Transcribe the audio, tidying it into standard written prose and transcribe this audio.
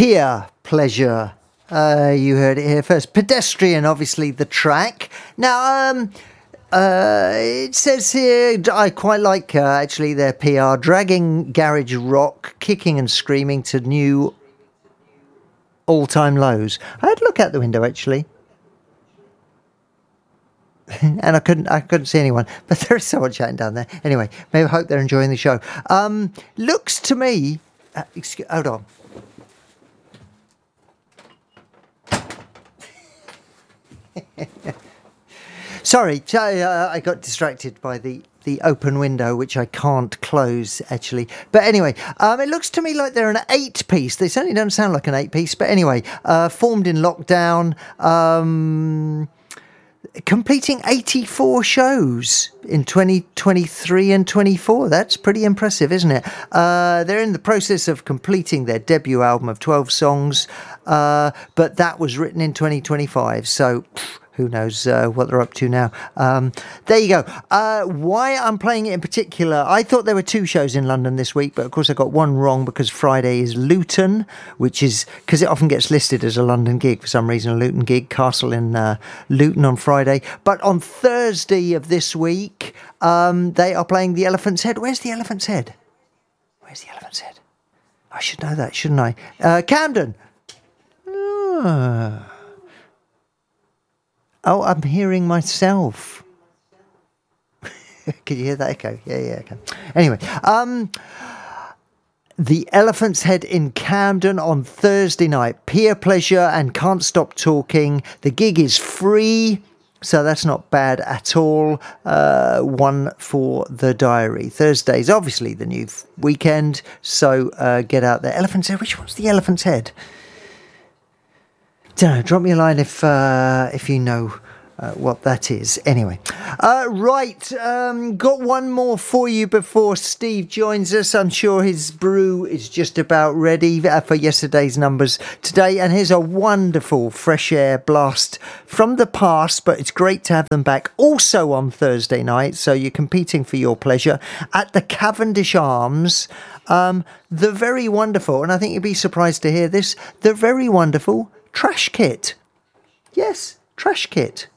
Peer Pleasure. You heard it here first. Pedestrian, obviously, the track. Now, it says here, I quite like actually their PR, dragging garage rock, kicking and screaming to new all-time lows. I had a look out the window actually, and I couldn't see anyone, but there is someone chatting down there. Anyway, maybe I hope they're enjoying the show. Looks to me, hold on. Sorry, I got distracted by the open window, which I can't close, actually. But anyway, it looks to me like they're an 8-piece. They certainly don't sound like an 8-piece. But anyway, formed in lockdown, completing 84 shows in 2023 and 24. That's pretty impressive, isn't it? They're in the process of completing their debut album of 12 songs, but that was written in 2025. So who knows what they're up to now. There you go. Why I'm playing it in particular, I thought there were 2 shows in London this week, but of course I got one wrong because Friday is Luton, which is, because it often gets listed as a London gig for some reason, a Luton gig, Castle in Luton on Friday. But on Thursday of this week, they are playing the Elephant's Head. Where's the Elephant's Head? Where's the Elephant's Head? I should know that, shouldn't I? Camden. Oh, I'm hearing myself. Can you hear that echo? Yeah, I can. Anyway, the Elephant's Head in Camden on Thursday night. Peer Pleasure and Can't Stop Talking. The gig is free, so that's not bad at all. One for the diary. Thursday's obviously the new weekend, so get out there. Elephant's Head. Which one's the Elephant's Head? Don't know, drop me a line if you know what that is. Anyway, right, got one more for you before Steve joins us. I'm sure his brew is just about ready for yesterday's numbers today. And here's a wonderful fresh air blast from the past, but it's great to have them back also on Thursday night. So you're competing for your pleasure at the Cavendish Arms. The very wonderful, and I think you'd be surprised to hear this, the very wonderful Trash Kit. Yes, Trash Kit.